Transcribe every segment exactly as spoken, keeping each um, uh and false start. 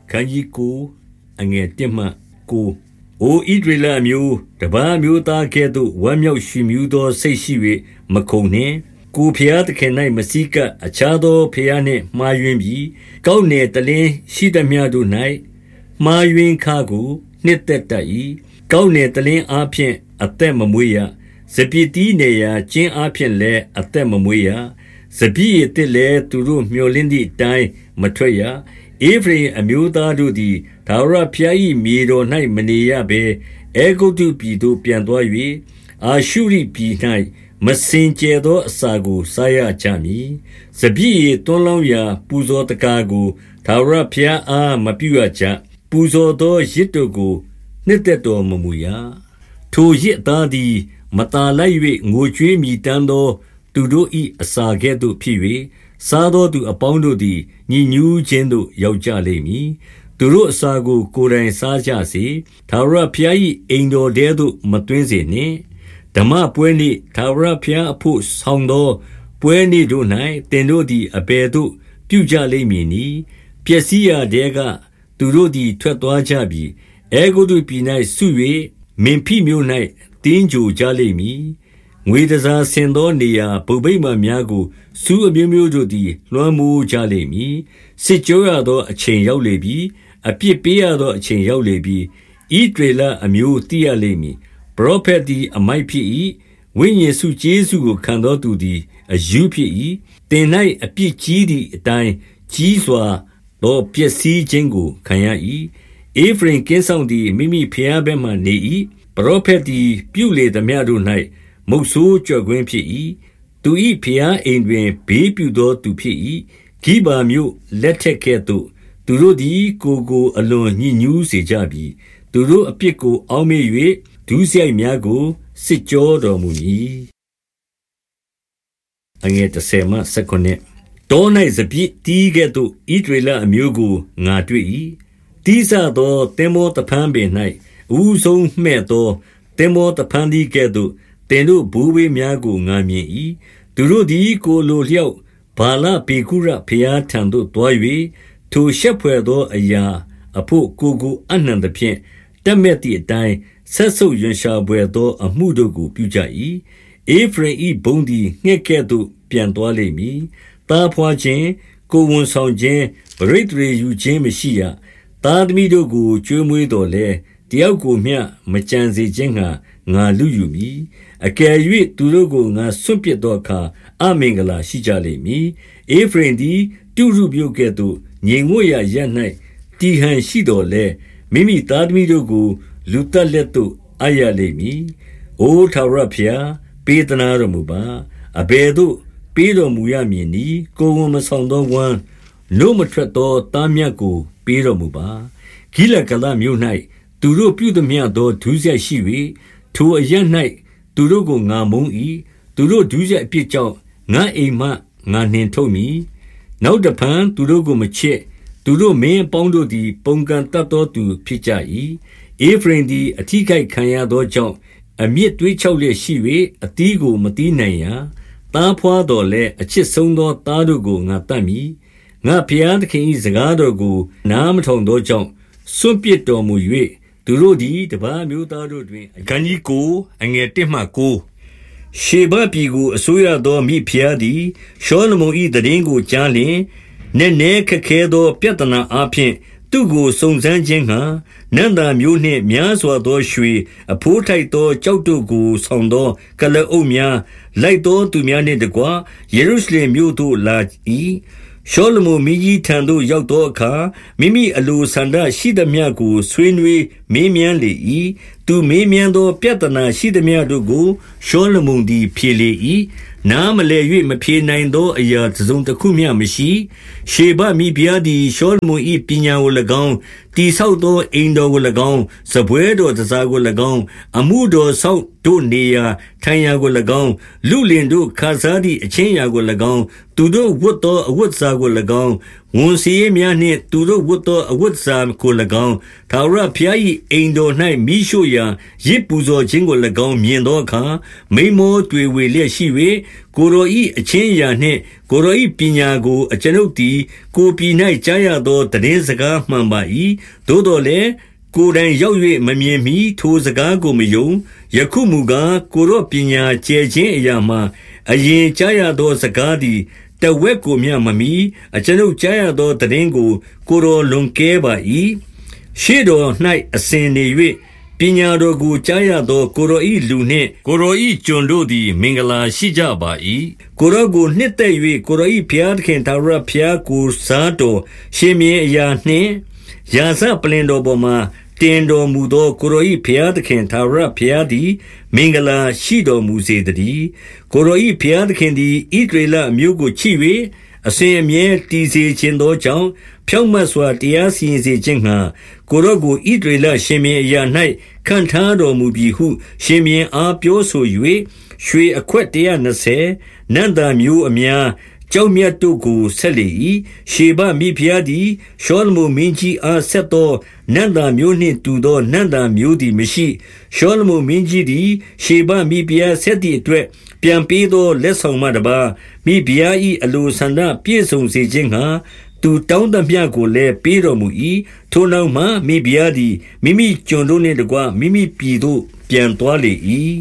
ခန်းကြီးကိုအငယ်တစ်မှကိုအိုဣဒရလမျိုးတပါးမျိုးသားကဲ့သို့ဝမ်းမြောက်ရွှင်မြူးသောစိတ်ရှိ၍မခုန်နှင့်ကိုဖျားသခင်၌မစည်းကပ်အခြားသောဖျားနှင့်မှားယွင်းပြီးကောက်နယ်တလင်းရှိသမျှတို့၌မှားယွင်းခါကိုနှစ်သက်တတ်၏ကောက်နယ်တလင်းအားဖြင့်အသက်မမွေးရစပြစ်တီးနေရာကျင်းအားဖြင့်လည်းအသက်မမွေးရစပြည့်ရတဲ့လည်းသူတို့မျှော်လင့်သည့်အတိုင်းမထွက်ရဧဖရိမ်အမျိုးသားတို့သည်ထာဝရဘုရား၏မြေတော်၌မနေရဘဲအေဂုတ္တုပြည်သို့ပြန်သွား၍အာရှုရိပြည်၌မစင်ကြယ်သောအစာကိုစားရကြမည်စပြည့်ရတွန်းလောင်းရာပူဇော်တကားကိုထာဝရဘုရားအားမပြုရကြပူဇော်သောရစ်တို့ကိုနှစ်သက်တော်မမူရထိုရစ်သားသည်မတာလိုက်၍ငိုကြွေးမြည်တမ်းသောသူတို့၏အစာကဲ့သို့ဖြစ်၍စားသောသူအပေါင်းတို့သည်ညှဉ်းညူးခြင်းသို့ရောက်ကြလိမ့်မည်သူတို့အစာကိုကိုယ်တိုင်စားကြစေထာဝရဘုရား၏အိမ်တော်ထဲသို့မသွင်းစေနှင့်ဓမ္မပွဲနေ့ထာဝရဘုရားအဖို့ဆောင်သောပွဲနေ့တို့၌တင်တို့သည်အဘယ်သို့ပြုကြလိမ့်မည်နည်းပျက်စီးရာတဲကသူတို့သည်ထွက်သွားကြပြီအေဂုတ္တုပြည်၌ဆု၍မင်ဖိမြို့၌တင်းကြိုကြလိမ့်မည်ငွေတစားဆင်သောနေရာဗုဗိမာန်များကိုစူးအမျိုးမျိုးတို့သည်လွှမ်းမိုးကြလိမ့်မည်စစ်ကြောရသောအချိန်ရောက်လေပြီအပြစ်ပေးရသောအချိန်ရောက်လေပြီဣဒရေလအမျိုးသိရလိမ့်မည်ပရောဖက်သည်အမိုက်ဖြစ်၏ဝိညာဉ်စုကျေးဇူးကိုခံသောသူသည်အယူဖြစ်၏တင်၌အပြစ်ကြီးသည့်အတိုင်းကြီးစွာသောပျက်စီးခြင်းကိုခံရ၏ဧဖရိမ်ကင်းဆောင်သည်မိမိဖျားဘက်မှနေ၏ပရောဖက်သည်ပြုလေသမျှတို့၌မုတ်ဆိုးကြော့ကွင်းဖြစ်၏သူ၏ဖျားအိမ်တွင်ဘေးပြုသောသူဖြစ်၏ဂိဗာမြို့လက်ထက်ကဲ့သို့သူတို့သည်ကိုယ်ကိုအလွန်ညှဉ်းညူးစေကြပြီသူတို့အပြစ်ကိုအောက်မေ့၍ဒုစရိုက်များကိုစစ်ကြောတော်မူမည်အငယ်တစ်ဆယ်မှဆယ်ခုနှစ်တော၌စပြစ်တီးကဲ့သို့ဣဒရေလအမျိုးကိုငါတွေ့၏တီးဆသောတင်မောတဖန်းပင်၌အူဆုံးမှဲ့သောတင်မောတဖန်းသည်ကဲ့သို့တင်တို့ဘူဝေးများကိုငါမြင်၏သူတို့သည်ကိုလိုလျောက်ဘာလပေကုရဖျားထံသို့တွား၍ထိုရှက်ဖွယ်သောအရာအဖို့ကိုကိုအနှံသဖြင့်တက်မဲ့သည့်အတိုင်းဆက်ဆုပ်ရွံရှာပွေသောအမှုတို့ကိုပြုကြ၏ဧဖရိမ်၏ဘုံသည်ငှက်ကဲ့သို့ပြန်သွားလိမ့်မည်တားဖွာခြင်းကိုဝန်ဆောင်ခြင်းပရိသေယူခြင်းမရှိရသားသမီးတို့ကိုကျွေးမွေးတော်လဲတယောက်ကိုမျှမကြံစေခြင်းငှာငါလူယူမည်အကယ်၍သူတို့ကိုငါဆွန့်ပစ်သောအခါအမင်္ဂလာရှိကြလိမ့်မည်ဧဖရိမ်သည်တုရုမြို့ကဲ့သို့ငြိမ်ဝှက်ရာရပ်၌တည်ဟန်ရှိတော်လဲမိမိသားသမီးတို့ကိုလူတက်လက်သို့အပ်ရလိမ့်မည်အိုထာဝရဘုရားပေးသနာတော်မူပါအဘယ်သို့ပေးတော်မူရမည်နည်းကိုယ်ဝန်မဆောင်သောဝမ်းနို့မထွက်သောသားမြတ်ကိုပေးတော်မူပါဂိလဂလမြို့၌သူတို့ပြုသမျှသောဒုစရိုက်ရှိ၍ထိုအရပ်၌သူတို့ကိုငါမုန်း၏သူတို့ဒုစရိုက်အပြစ်ကြောင့်ငါအိမ်မှငါနှင်ထုတ်မည်နောက်တဖန်သူတို့ကိုမချစ်သူတို့မင်းအပေါင်းတို့သည်ပုန်ကန်တတ်သောသူဖြစ်ကြ၏ဧဖရိမ်သည်အထီးကိုက်ခံရသောကြောင့်အမြင့်တွေးချောက်လျက်ရှိ၍အသီးကိုမသီးနိုင်ရာသားဖွာတော်လဲအချစ်ဆုံးသောသားတို့ကိုငါတတ်မည်ငါဖျားသခင်၏စကားတော်ကိုနားမထောင်သောကြောင့်စွန့်ပစ်တော်မူ၍သူတို့သည်တပါးမျိုးသားတို့တွင်အခန်းကြီးကိုအငယ်တစ်မှကိုရှေဘပြည်ကိုအစိုးရသောမိဖျားသည်ရှောလမုန်၏တည်င်းကိုကြားလျင်နည်းနည်းခက်ခဲသောပြဿနာအပြင်သူကိုစုံစမ်းခြင်းငှာနန္တာမျိုးနှင့်များစွာသောရွှေအဖိုးထိုက်သောကြောက်တို့ကိုဆောင်သောကလအုပ်များလိုက်သောသူများနှင့်တကွယေရုရှလင်မြို့သို့လာ၏ရှောလမုန်မင်းကြီးထံသို့ရောက်သောအခါမိမိအလိုဆန္ဒရှိသမျှကိုဆွေးနွေးမေးမြန်းလေ၏သူမေးမြန်းသောပြဿနာရှိသမျှတို့ကိုရှောလမုန်သည်ဖြေလေ၏နားမလည်၍မဖြေနိုင်သောအရာတစ်စုံတစ်ခုမျှမရှိရှေဘမိဖုရားသည်ရှောလမုန်၏ပညာကို၎င်းတိဆောက်သောအိမ်တော်ကို၎င်းစပွဲတော်တစားကို၎င်းအမှုတော်ဆောက်တို့နေရာထိုင်ရာကို၎င်းလူလင်တို့ခါစားသည့်အချင်းရာကို၎င်းသူတို့ဝတ်သောအဝတ်စားကို၎င်းဝန်စီရများနှင့်သူတို့ဝတ်သောအဝတ်စားကို၎င်းထာဝရဘုရား၏အိမ်တော်၌မိရှုရာရစ်ပူဇော်ခြင်းကို၎င်းမြင်သောအခါမိမောတွေ့ဝေလျက်ရှိ၍ကိုယ်တော်၏အချင်းရာနှင့်ကိုယ်တော်၏ပညာကိုအကျွန်ုပ်သည်ကိုယ်ပြည်၌ကြားရသောတည်င်းစကားမှန်ပါ၏သို့တော်လည်းကိုယ်တိုင်ရောက်၍မမြင်မီထိုစကားကိုမယုံယခုမူကားကိုယ်တော်ပညာကျဲခြင်းအရာမှာအရင်ကြားရသောစကားသည်တဝက်ကိုမျှမမီအကျွန်ုပ်ကြားရသောတည်င်းကိုကိုယ်တော်လွန်ကဲပါ၏ရှေ့တော်၌အစဉ်နေ၍ပညာတော်ကိုကြားရသောကိုယ်တော်၏လူနှင့်ကိုယ်တော်၏ကျွန်တို့သည်မင်္ဂလာရှိကြပါ၏ကိုယ်တော်ကိုနှစ်သက်၍ကိုယ်တော်၏ဘုရားသခင်ထာဝရဘုရားကိုစားတော်ရှင်မြင်းအရာနှင့်ယာစပလင်တော်ပေါ်မှာတင်တော်မူသောကိုယ်တော်၏ဘုရားသခင်ထာဝရဘုရားသည်မင်္ဂလာရှိတော်မူစေတည်းကိုယ်တော်၏ဘုရားသခင်သည်ဣသရေလအမျိုးကိုချစ်၍အစဉ်အမြဲတည်စေခြင်းသောကြောင့်ဖြောင့်မတ်စွာတရားစီရင်စေခြင်းငှာကိုယ်တော်ကိုဣသရေလရှင်မြင်းအရာ၌ခံထားတော်မူပြီဟုရှင်မြင်းအားပြောဆို၍ရွှေအခွက်တစ်ရာနှစ်ဆယ်နန္တာမျိုးအများကြောက်မြတ်တို့ကိုဆက်လေ၏ရှေဘမိဖုရားသည်ရှောလမုန်မင်းကြီးအားဆက်သောနန္တာမျိုးနှင့်တူသောနန္တာမျိုးသည်မရှိရှောလမုန်မင်းကြီးသည်ရှေဘမိဖုရားဆက်သည့်အတွက်ပြန်ပေးသောလက်ဆောင်မှတပါမိဖုရား၏အလိုဆန္ဒပြည့်စုံစေခြင်းငှာသူတောင်းသမျှကိုလည်းပေးတော်မူ၏ထိုနောက်မှမိဖုရားသည်မိမိကျွန်တို့နှင့်တကွမိမိပြည်သို့ပြန်သွားလေ၏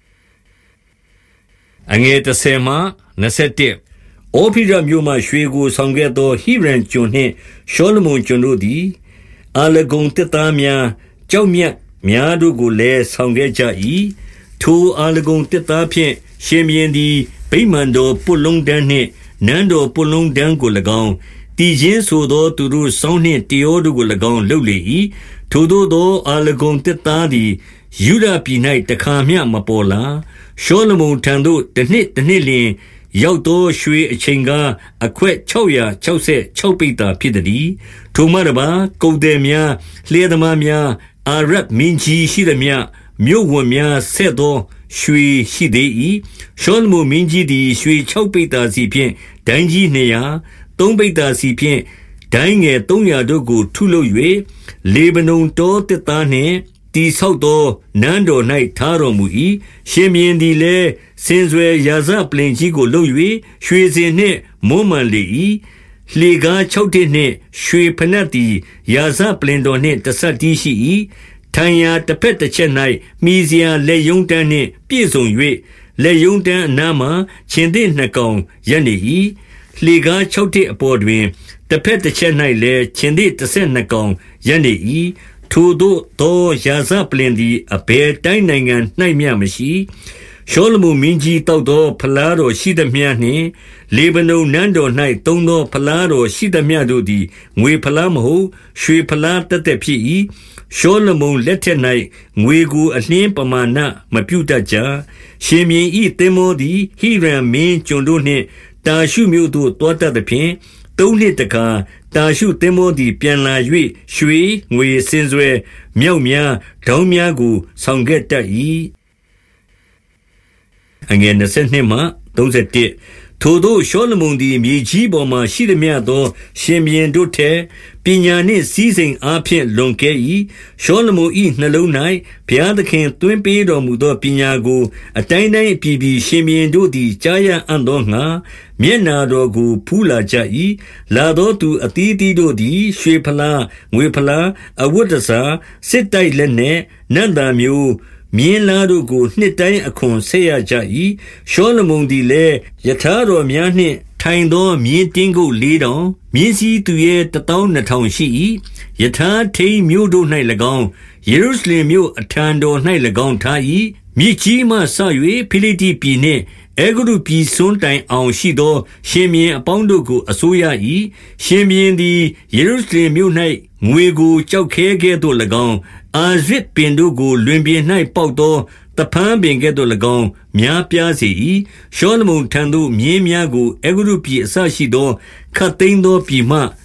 အငယ်တစ်ဆယ်မှနှစ်ဆယ်တစ်ဩဖိရမြို့မှရွှေကိုဆောင်ခဲ့သောဟိရန်ကျွန်နှင့်ရှောလမုန်ကျွန်တို့သည်အာလဂုန်တစ်သားများကြောက်မြတ်များတို့ကိုလည်းဆောင်ခဲ့ကြ၏ထိုအာလဂုန်တစ်သားဖြင့်ရှင်ဘုရင်သည်ဗိမာန်တော်ပုလုံးတန်းနှင့်နန်းတော်ပုလုံးတန်းကို၎င်းတည်ခြင်းဆိုသောသူတို့စောင်းနှင့်တယောတို့ကို၎င်းလှုပ်လေ၏ထိုသို့သောအာလဂုန်တစ်သားသည်ယူဒပြည်၌တခါမျှမပေါ်လာရှောလမုန်ထံသို့တစ်နှစ်တစ်နှစ်လျင်ရောက်သောရွှေအချိန်ကားအခွက်ခြောက်ရာခြောက်ဆယ်ခြောက်ပိဿာဖြစ်သည်ထိုမှတပါကုန်တယ်များလျှဲသမားများအာရတ်မင်းကြီးရှိသည်မြမြို့ဝန်များဆက်သောရွှေရှိသေး၏ရှောလမုန်မင်းကြီးသည်ရွှေခြောက်ပိဿာစီဖြင့်ဒိုင်းကြီးနှစ်ရာသုံးပိဿာစီဖြင့်ဒိုင်းငယ်သုံးရာတို့ကိုထုလုပ်၍လေဗနုန်တောတစ်သားနှင့်တိဆောက်သောနန်းတော်၌ထားတော်မူ၏ရှင်ဘုရင်သည်လည်းစင်စွယ်ရာဇပလင်ကြီးကိုလုပ်၍ရွှေစင်နှင့်မွမ်းမံလေ၏လှေကားခြောက်တစ်နှင့်ရွှေဖနက်သည်ရာဇပလင်တော်နှင့်တဆတ်တီးရှိ၏ထိုင်ရာတစ်ဖက်တစ်ချက်၌မိစရာလက်ယုံတန်းနှင့်ပြည့်စုံ၍လက်ယုံတန်းအနားမှာခြင်သစ်နှစ်ကောင်ရပ်နေ၏လှေကားခြောက်တစ်အပေါ်တွင်တစ်ဖက်တစ်ချက်၌လည်းခြင်သစ်တစ်ဆက်နှစ်ကောင်ရပ်နေ၏ထိုသို့သောရာဇပလင်သည်အဘယ်တိုင်းနိုင်ငံ၌မျှမရှိရှောလမုန်မင်းကြီးတောက်သောဖလားတော်ရှိသမျှနှင့်လေဗနုန်နန်းတော်၌သုံးသောဖလားတော်ရှိသမျှတို့သည်ငွေဖလားမဟုတ်ရွှေဖလားတသက်ဖြစ်၏ရှောလမုန်လက်ထက်၌ငွေကိုအလင်းပမာဏမပြုတတ်ကြရှင်မြင်းဤသင်္ဘောသည်ဟိရန်မင်းကျွန်တို့နှင့်တာရှုမြို့သို့တောတတ်သဖြင့်သုံးနှစ်တကားတာရှုသင်္ဘောသည်ပြန်လာ၍ရွှေငွေစင်စွဲမြောက်များဒေါင်းများကိုဆောင်ခဲ့တတ်၏အငယ်၂၂မှ၃၁ထိုသို့ရှောလမုန်သည်မြေကြီးပေါ်မှရှိသမျှသောရှင်ဘုရင်တို့ထက်ပညာနှင့်စည်းစိမ်အားဖြင့်လွန်ကဲ၏ရှောလမုန်၏နှလုံး၌ဘုရားသခင်သွင်းပေးတော်မူသောပညာကိုအတိုင်းတိုင်းအပြည်ပြည်ရှင်ဘုရင်တို့သည်ကြားရအံ့သောငှာမျက်နာတော်ကိုဖူးလာကြ၏လာသောသူအသီးသီးတို့သည်ရွှေဖလားငွေဖလားအဝတ်တစားစစ်တိုက်လက်နှင့်နန္တာမျိုးမြင်းလားတို့ကိုနှစ်တိုင်းအခွန်ဆက်ရကြ၏ရှောလမုန်သည်လည်းယထာတော်များနှင့်ထိုင်သောမြင်းတင်းကုတ်လေးတောင်မြင်းစည်းသူရဲ့တသောနှစ်ထောင်ရှိ၏ယထာထိန်မြို့တို့၌၎င်းယေရုရှလင်မြို့အထံတော်၌၎င်းထား၏မြစ်ကြီးမှဆ၍ဖိလိတိပြည်နှင့်အေဂရုပြည်စွန်းတိုင်အောင်ရှိသောရှင်ဘုရင်အပေါင်းတို့ကိုအစိုးရ၏ရှင်ဘုရင်သည်ယေရုရှလင်မြို့၌ငွေကိုကြောက်ခဲကဲ့သို့၎င်းအာရစ်ပင်တို့ကိုလွင်ပြင်၌ပေါက်သောတဖန်းပင်ကဲ့သို့၎င်းများပြားစေ၏ရှောလမုန်ထံသို့မြင်းများကိုအေဂရုပြည်အစရှိသောခတ်သိမ်းသောပြည်မှ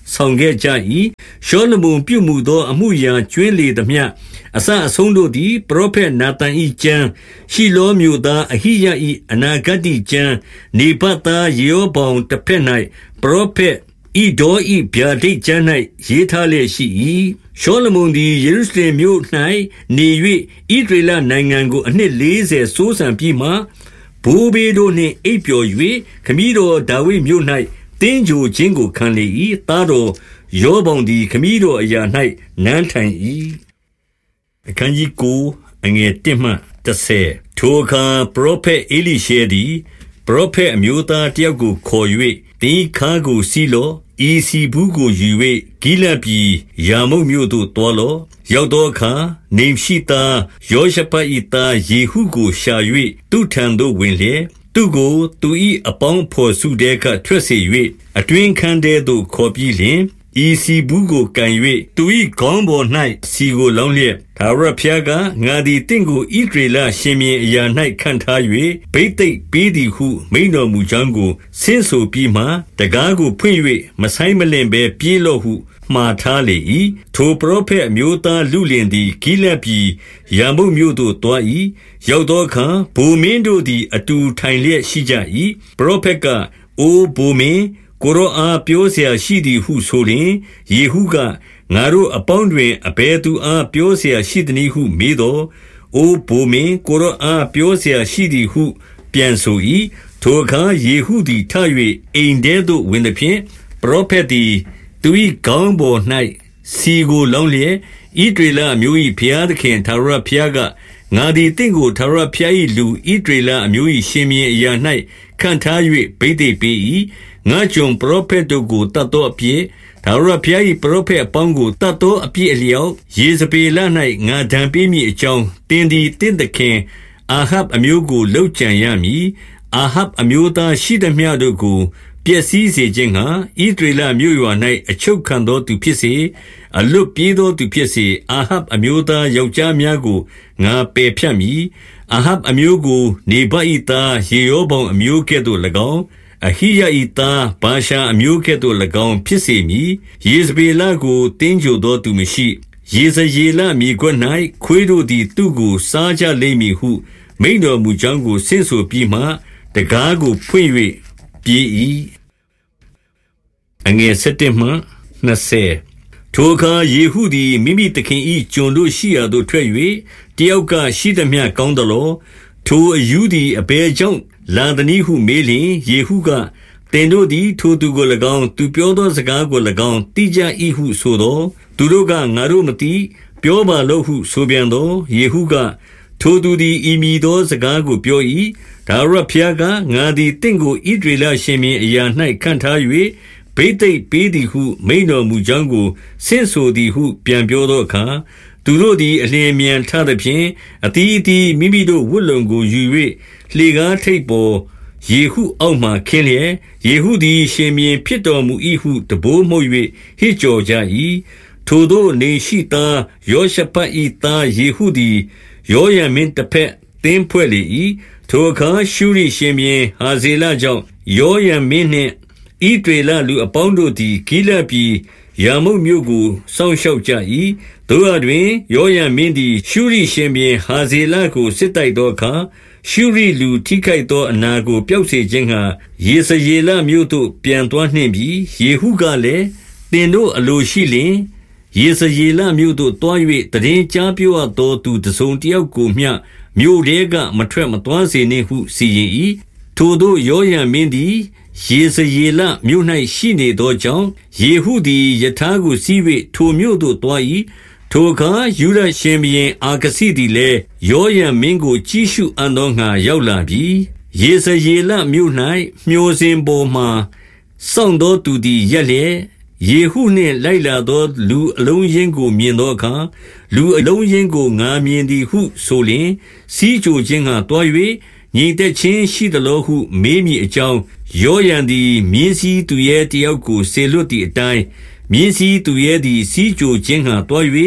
ဆောင်ခဲ့ကြ၏ရှောလမုန်ပြုမှုသောအမှုရာကျွင်းလေသမျှအစအဆုံးတို့သည်ပရောဖက်နာသန်၏ကျမ်းရှိလောမျိုးသားအဟိယ၏အနာဂတ်တိကျမ်းနေဘတ်သားယေရောဗောင်တစ်ဖက်၌ပရောဖက်ဤဒေါဤဗျာဒိတ်ကျမ်း၌ရေးထားလျက်ရှိ၏ရှောလမုန်သည်ယေရုရှလင်မြို့၌နေ၍ဣသရေလနိုင်ငံကိုအနှစ်လေးဆယ်စိုးစံပြီးမှဘိုးဘေးတို့နှင့်အိပ်ပျော်၍ခမည်းတော်ဒါဝိဒ်မြို့၌တင်းကြိုခြင်းကိုခံလေ၏သားတော်ယောဗောင်သည်ခမည်းတော်အရာ၌နန်းထိုင်၏အခန်းကြီးကိုအငယ်တစ်မှတစ်ဆယ်ထိုအခါပရောဖက်အေလိရှေသည်ပရောဖက်အမျိုးသားတယောက်ကိုခေါ်၍တင်းခါကိုစီလောဤစီဘူးကိုယူ၍ဂိလဒ်ပြည်ယာမုတ်မြို့သို့တွားလောရောက်သောအခါနေရှိသားယောရှဖတ်၏သားယေဟုကိုရှာ၍သူထံသို့ဝင်လျက်သူကိုသူ၏အပေါင်းဖော်စုတဲကထွက်စေ၍အတွင်ခန်းတဲသို့ခေါ်ပြီးလျှင်ဤစီဘူးကိုကန်၍သူ၏ခေါင်းပေါ်၌စီကိုလောင်းလျက်သာရဖျားကငါသည်တင့်ကိုဣဒရေလရှင်မြင်းအရာ၌ခံထား၍ဘိသိက်ပေးသည်ဟုမိန်တော်မူကြောင်းကိုဆင်းဆိုပြီးမှတကားကိုဖွင့်၍မဆိုင်မလင်ဘဲပြေးလော့ဟုမှားထားလေ၏ထိုပရောဖက်အမျိုးသားလူလင်သည်ဂိလဒ်ပြည်ယာမုတ်မြို့သို့တွား၏ရောက်သောအခါဗိုလ်မင်းတို့သည်အတူထိုင်လျက်ရှိကြ၏ပရောဖက်ကအိုဗိုလ်မင်းကိုရောအားပြောเสียရှိသည်ဟုဆိုလျင်ယေဟုကငါတို့အပေါင်းတွင်အဘယ်သူအားပြောเสียရှိသည်ဟုမေးသောအိုဗိုလ်မင်းကိုရောအားပြောเสียရှိသည်ဟုပြန်ဆို၏ထိုအခါယေဟုသည်ထ၍အိမ်ထဲသို့ဝင်သည်ဖြင့်ပရောဖက်သည်သူ၏ခေါင်းပေါ်၌စီကိုလောင်းလျက်ဣဒရေလအမျိုး၏ဘုရားသခင်ထာဝရဘုရားကငါသည်တင့်ကိုထာဝရဘုရား၏လူဣဒရေလအမျိုး၏ရှင်မြင်းအရာ၌ခံထား၍ဗိသိက်ပေး၏ငါကျွန်ပရောဖက်တို့ကိုတတ်သောအပြည့်ထာဝရဘုရား၏ပရောဖက်အပေါင်းကိုတတ်သောအပြည့်အလျောက်ယေဇဗေလ၌ငါဒဏ်ပေးမည်အကြောင်းတင်းသည်တင့်သခင်အာဟပ်အမျိုးကိုလှုပ်ကြံရမည်အာဟပ်အမျိုးသားရှိသမျှတို့ကိုပျက်စီးစေခြင်းငှာဣသရေလမြို့ရွာ၌အချုပ်ခံသောသူဖြစ်စေအလွတ်ပြေးသောသူဖြစ်စေအာဟပ်အမျိုးသားယောက်ျားများကိုငါပယ်ဖြတ်မည်အာဟပ်အမျိုးကိုနေဗတ်၏သားယေရောဗောင်အမျိုးကဲ့သို့၎င်းအဟိယ၏သားဘာရှာအမျိုးကဲ့သို့၎င်းဖြစ်စေမည်ယေဇဗေလကိုတင်းကြိုသောသူမရှိယေဇရေလမြေခွက်၌ခွေးတို့သည်သူ့ကိုစားကြလိမ့်မည်ဟုမိန့်တော်မူကြောင်းကိုဆင့်ဆိုပြီးမှတကားကိုဖွင့်၍ပြေး၏အငယ်၁၁မှ၂၀ထိုအခါယေဟုသည်မိမိသခင်၏ကျွန်တို့ရှိရာသို့ထွက်၍တယောက်ကရှိသမျှကောင်းသလောထိုအယူသည်အဘယ်ကြောင့်လာသနည်းဟုမေးလျင်ယေဟုကသင်တို့သည်ထိုသူကို၎င်းသူပြောသောစကားကို၎င်းသိကြ၏ဟုဆိုသောသူတို့ကငါတို့မသိပြောပါလော့ဟုဆိုပြန်သောယေဟုကထိုသူသည်ဤမည်သောစကားကိုပြော၏ဒါဝရဖျားကငါသည်တင့်ကိုဣဒရေလရှင်မြင်းအရာ၌ခံထား၍ဘိသိက်ပေးသည်ဟုမိန်တော်မူကြောင်းကိုဆင့်ဆိုသည်ဟုပြန်ပြောသောအခါသူတို့သည်အလျင်မြန်ထသဖြင့်အတီးအတီးမိမိတို့ဝတ်လုံကိုယူ၍လှေကားထိပ်ပေါ်ယေဟုအောက်မှခင်းလျက်ယေဟုသည်ရှင်မြင်းဖြစ်တော်မူ၏ဟုတဘိုးမှုတ်၍ဟစ်ကြော်ကြ၏ထိုတို့နေရှိသားယောရှဖတ်၏သားယေဟုသည်ယောယမင်းတစ်ဖက်သင်းဖွဲ့လေ၏ထိုအခါရှုရိရှင်မြင်းဟာဇေလကြောင့်ယောယမင်းနှင့်ဣသရေလလူအပေါင်းတို့သည်ဂိလဒ်ပြည်ယာမုတ်မြို့ကိုစောင့်ရှောက်ကြ၏သို့ရာတွင်ယောယမင်းသည်ရှုရိရှင်ဘုရင်ဟာဇေလကိုစစ်တိုက်သောအခါရှုရိလူထိခိုက်သောအနာကိုပျောက်စေခြင်းငှာယေဇရေလမြို့သို့ပြန်သွားနှင့်ပြီယေဟုကလည်းသင်တို့အလိုရှိလျင်ယေဇရေလမြို့သို့တွား၍တည်င်းကြားပြောအပ်သောသူတစုံတယောက်ကိုမျှမြို့ထဲကမထွက်မသွားစေနှင့်ဟုစီရင်၏ထိုတို့ယောယမင်းသည်ယေဇရေလမြို့၌ရှိနေသောကြောင့်ယေဟုသည်ယထာကိုစီး၍ထိုမြို့သို့တွား၏ထိုအခါယူဒရှင်ဘုရင်အာခဇိသည်လည်းယောယမင်းကိုကြည့်ရှုအံ့သောငှာရောက်လာပြီယေဇရေလမြို့၌မျှော်စင်ပေါ်မှစောင့်သောသူသည်ရက်လျက်ယေဟုနှင့်လိုက်လာသောလူအလုံးရင်းကိုမြင်သောအခါလူအလုံးရင်းကိုငါမြင်သည်ဟုဆိုလျင်စီးကြိုခြင်းငှာတွား၍ညီသက်ချင်းရှိသလိုဟုမေးမိအကြောင်းယောယန်သည်မြင်းစည်းသူရဲတယောက်ကိုဆေလွတ်သည့်အတိုင်းမြင်းစည်းသူရဲသည်စီးကြိုခြင်းငှာတွား၍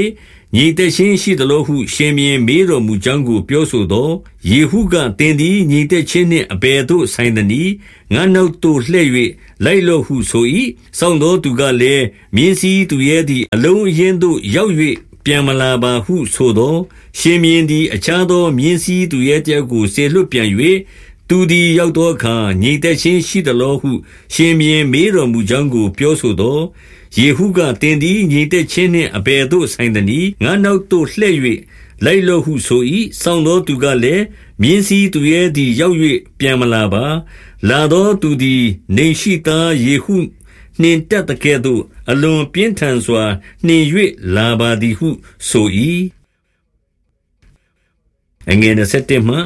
ငြိမ်သက်ခြင်းရှိသလိုဟုရှင်ဘုရင်မေးတော်မူကြောင်းကိုပြောဆိုသောယေဟုကသင်သည်ငြိမ်သက်ခြင်းနှင့်အဘယ်သို့ဆိုင်သနည်းငါနောက်သို့လှည့်၍လိုက်လော့ဟုဆို၏စောင့်သောသူကလည်းမြင်းစည်းသူရဲသည်အလုံးအရင်းသို့ရောက်၍ပြန်မလာပါဟုဆိုသောရှင်ဘုရင်သည်အခြားသောမြင်းစည်းသူရဲတယောက်ကိုစေလွှတ်ပြန်၍သူသည်ရောက်သောအခါငြိမ်သက်ခြင်းရှိသလိုဟုရှင်ဘုရင်မေးတော်မူကြောင်းကိုပြောဆိုသောယေဟုကသင်သည်ငြိမ်သက်ခြင်းနှင့်အဘယ်သို့ဆိုင်သနည်းငါနောက်သို့လှည့်၍လိုက်လော့ဟုဆို၏စောင့်သောသူကလည်းမြင်းစည်းသူရဲသည်ရောက်၍ပြန်မလာပါလာသောသူသည်နေရှိသားယေဟုနှင်တက်တကဲ့သို့အလွန်ပြင်းထန်စွာနှင်၍လာပါသည်ဟုဆို၏အငယ်27မှ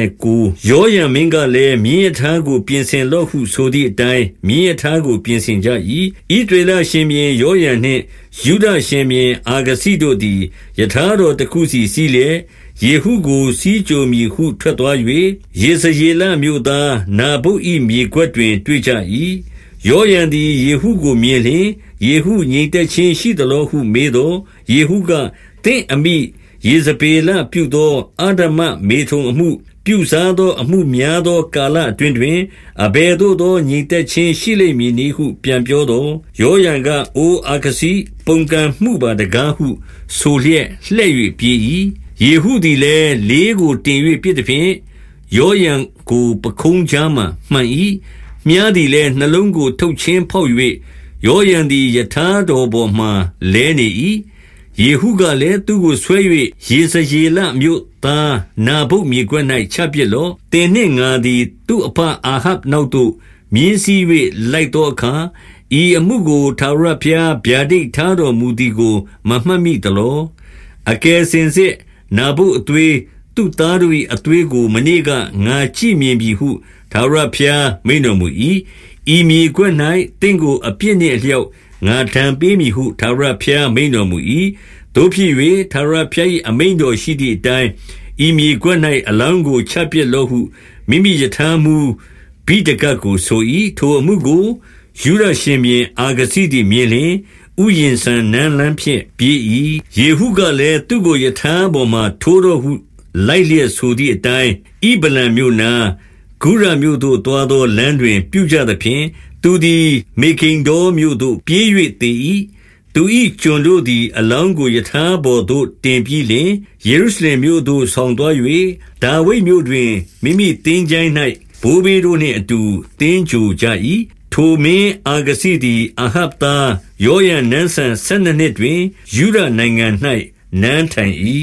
29ယောယံမင်းကလည်းမြင်းရထားကိုပြင်ဆင်လော့ဟုဆိုသည့်အတိုင်းမြင်းရထားကိုပြင်ဆင်ကြ၏ဣသရေလရှင်ဘုရင်ယောယံနှင့်ယုဒရှင်ဘုရင်အာဂစိတို့သည်ယထာတော်တစ်ခုစီစီးလျက်ယေဟုကိုစီးကြိုမည်ဟုထွက်သွား၍ယေဇရေလမြို့သားနာဗုတ်၏မြေခွက်တွင်တွေ့ကြ၏ယောယံသည်ယေဟုကိုမြင်လျှင်ယေဟုငြိမ်သက်ခြင်းရှိသလိုဟုမေးသောယေဟုကသင်အမိယေဇဗေလပြုသောအာဒမမေထုံအမှုပြုစားသောအမှုများသောကာလအတွင်းတွင်အဘယ်သို့သောညီသက်ခြင်းရှိလိမ့်မည်နည်းဟုပြန်ပြောသောယောယံကအိုအာခစီပုန်ကန်မှုပါတကားဟုဆိုလျက်လှည့်၍ပြေး၏ယေဟုသည်လည်းလေးကိုတင်၍ပြစ်သည်ဖြင့်ယောယံကိုပခုံးချားမှမှန်၏မြားသည်လည်းနှလုံးကိုထုတ်ချင်းဖောက်၍ယောယံသည်ယထာတော်ပေါ်မှလဲနေ၏ယေဟုကလည်းသူကိုဆွဲ၍ယေဇရေလမြို့သားနာဗုတ်မြေခွက်၌ချပစ်လော့တင်နှင့်ငါသည်သူ့အဖအာဟပ်နောက်သို့မြင်းစည်း၍လိုက်သောအခါဤအမှုကိုထာဝရဘုရားဗျာဒိတ်ထားတော်မူသည်ကိုမမှတ်မိသလောအကယ်စင်စစ်နာဗုတ်အသွေးသူ့သားတို့၏အသွေးကိုမနေ့ကငါကြည့်မြင်ပြီဟုထာဝရဘုရားမိန့်တော်မူ၏ဤမြေခွက်၌တင့်ကိုအပြစ်နှင့်အလျောက်ငါထံပေးမည်ဟုထာဝရဘုရားမိန့်တော်မူ၏တို့ဖြစ်၍ထာဝရဘုရား၏အမိန့်တော်ရှိသည့်အတိုင်းဤမြေခွက်၌အလောင်းကိုချပစ်လော့ဟုမိမိယထာမူဘိဒကကိုဆို၏ထိုအမှုကိုယူရရှင်ဘုရင်အာဂစိသည်မြင်လျှင်ဥယျင်ဆန်နန်းလန်းဖြင့်ပြေး၏ယေဟုကလည်းသူကိုယထာပေါ်မှထိုးတော်ဟုလိုက်လျက်ဆိုသည့်အတိုင်းဣဗလံမြို့နာဂုရမြို့သို့တွားသောလမ်းတွင်ပြုကြသဖြင့်သူသည်မေခိန်တော်မြို့သို့ပြေး၍တည်၏သူ၏ကျွန်တို့သည်အလောင်းကိုယထာဘော်သို့တင်ပြီးလျှင်ယေရုရှလင်မြို့သို့ဆောင်သွား၍ဒါဝိဒ်မြို့တွင်မိမိတင်းချိုင်း၌ဘိုးဘေးတို့နှင့်အတူတင်းကြိုကြ၏ထိုမင်းအာဂစိသည်အာဟပ်သားယောယံနန်းဆန်ဆယ်နှစ်နှစ်တွင်ယူဒနိုင်ငံ၌နန်းထိုင်၏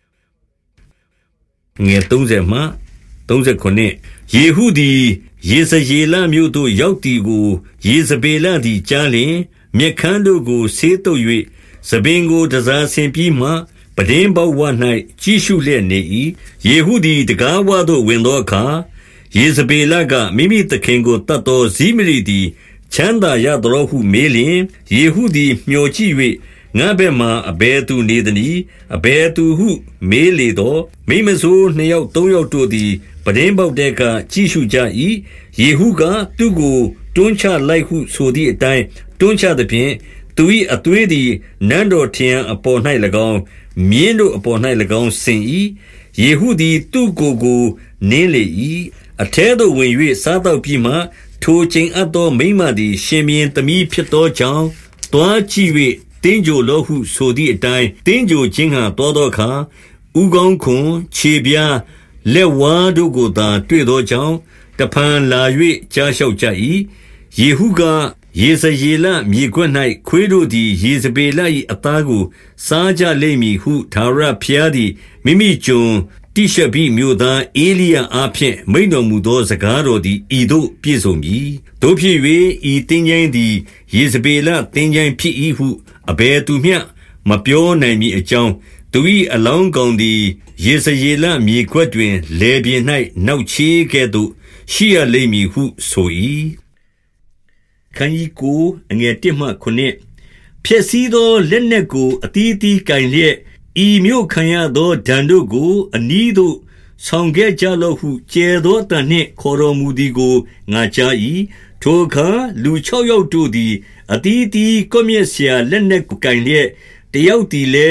ငယ်30မှ39ယေဟုသည်ယေဇရေလမြို့သို့ရောက်သည်ကိုယေဇဗေလသည်ကြားလျှင်မျက်ခမ်းတို့ကိုဆေးတုပ်၍သပင်ကိုတစားဆင်ပြီးမှပဒင်းပေါက်ဝ၌ကြီးရှုလျက်နေ၏ယေဟုသည်တကားဝသို့ဝင်သောအခါယေဇဗေလကမိမိသခင်ကိုတတ်သောဇိမရိသည်ချမ်းသာရသောဟုမေးလျင်ယေဟုသည်မျှော်ကြည့်၍ငါဘက်မှအဘယ်သူနေသနည်းအဘယ်သူဟုမေးလေသောမိမဆိုးနှစ်ယောက်သုံးယောက်တို့သည်ပဒင်းပေါက်တဲ့ကကြည့်ရှုကြ၏ယေဟုကသူကိုတွန်းချလိုက်ဟုဆိုသည့်အတိုင်းတွန်းချသဖြင့်သူ၏အသွေးသည်နန်းတော်ထရံအပေါ်၌၎င်းမြင်းတို့အပေါ်၌၎င်းဆင်၏ယေဟုသည်သူကိုယ်ကိုနင်းလေ၏အထဲသို့ဝင်၍စားတော့ပြီးမှထိုချိန်အပ်သောမိမသည်ရှင်ဘုရင်သမီးဖြစ်သောကြောင့်တွားကြည့်၍တင်းကြိုလောဟုဆိုသည့်အတိုင်းတင်းကြိုခြင်းဟာတော်သောအခါဥကောင်းခွန်ခြေပြားလက်ဝါးတို့ကိုသာတွေ့သောကြောင့်တဖန်လာ၍ကြားလျှောက်ကြ၏ယေဟုကယေဇရေလမြေခွက်၌ခွေးတို့သည်ယေဇဗေလ၏အသားကိုစားကြလိမ့်မည်ဟုထာဝရဘုရားသည်မိမိကျွန်တိရှဘိမြို့သားဧလိယအားဖြင့်မိန့်တော်မူသောစကားတော်သည်ဤသို့ပြည့်စုံပြီတို့ဖြစ်၍ဤတင်းကျိုင်းသည်ယေဇဗေလတင်းကျိုင်းဖြစ်၏ဟုအဘယ်သူမျှမပြောနိုင်မည်အကြောင်းသူ၏အလောင်းကောင်သည်ယေဇရေလမြေခွက်တွင်လေပြင်း၌နောက်ချေးကဲ့သို့ရှိရလိမ့်မည်ဟုဆို၏ခန်းကြီးကိုအငယ်တစ်မှခုနှစ်ဖြစ်စည်းသောလက်နက်ကိုအတီးတီးကင်လျက်ဤမြို့ခံရသောဒဏ်တို့ကိုအနီးသို့ဆောင်ခဲ့ကြလော့ဟုကျဲသောအတန်နှင့်ခေါ်တော်မူသည်ကိုငါကြား၏ထိုအခါလူခြောက်ယောက်တို့သည်အတီးတီးကွမျက်เสียလက်နက်ကိုကင်လျက်တယောက်သည်လည်း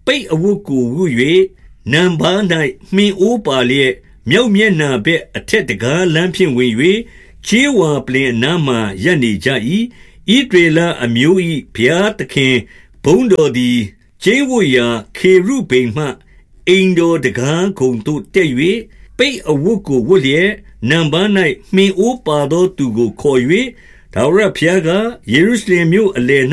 ပိတ်အဝတ်ကိုဝတ်၍နံပါး၌မှင်အိုးပါလျက်မြောက်မျက်နှာဘက်အထက်တကားလမ်းဖြင့်ဝင်၍ချေးဝါပလင်အနားမှရပ်နေကြ၏ဣသရေလအမျိုး၏ဘုရားသခင်ဘုန်းတော်သည်ကျင်းဝတ်ရာခေရုဗိမ်မှအိမ်တော်တကားခုံသို့တက်၍ပိတ်အဝတ်ကိုဝတ်လျက်နံပါး၌မှင်အိုးပါသောသူကိုခေါ်၍ထာဝရဘုရားကယေရုရှလင်မြို့အလယ်